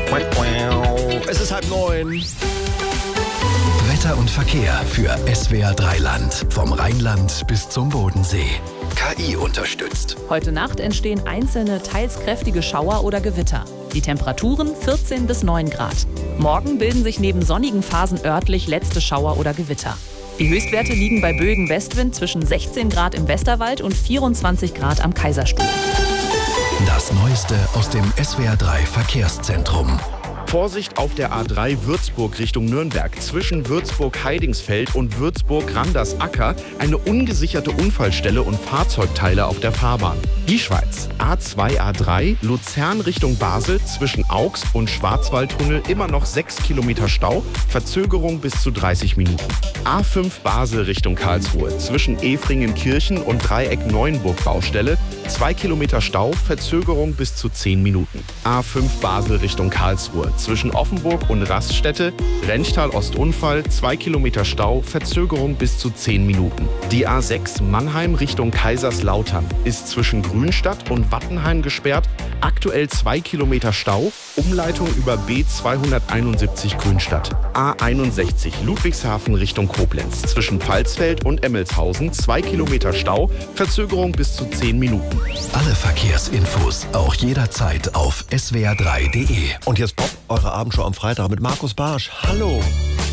Es ist 8:30. Wetter und Verkehr für SWR 3 Land. Vom Rheinland bis zum Bodensee. KI unterstützt. Heute Nacht entstehen einzelne, teils kräftige Schauer oder Gewitter. Die Temperaturen 14 bis 9 Grad. Morgen bilden sich neben sonnigen Phasen örtlich letzte Schauer oder Gewitter. Die Höchstwerte liegen bei Böigen Westwind zwischen 16 Grad im Westerwald und 24 Grad am Kaiserstuhl. Das Neueste aus dem SWR 3 Verkehrszentrum. Vorsicht auf der A3 Würzburg Richtung Nürnberg. Zwischen Würzburg-Heidingsfeld und Würzburg-Randersacker eine ungesicherte Unfallstelle und Fahrzeugteile auf der Fahrbahn. Die Schweiz. A2, A3 Luzern Richtung Basel zwischen Augs und Schwarzwaldtunnel immer noch 6 Kilometer Stau, Verzögerung bis zu 30 Minuten. A5 Basel Richtung Karlsruhe zwischen Efringenkirchen und Dreieck Neuenburg Baustelle 2 Kilometer Stau, Verzögerung bis zu 10 Minuten. A5 Basel Richtung Karlsruhe zwischen Offenburg und Raststätte, Renchtal Ostunfall, 2 Kilometer Stau, Verzögerung bis zu 10 Minuten. Die A6 Mannheim Richtung Kaiserslautern ist zwischen Grünstadt und Wattenheim gesperrt, aktuell 2 Kilometer Stau, Umleitung über B271 Grünstadt. A61 Ludwigshafen Richtung Koblenz zwischen Pfalzfeld und Emmelshausen, 2 Kilometer Stau, Verzögerung bis zu 10 Minuten. Alle Verkehrsinfos auch jederzeit auf swr3.de. Und jetzt Pop, eure Abendshow am Freitag mit Markus Barsch. Hallo!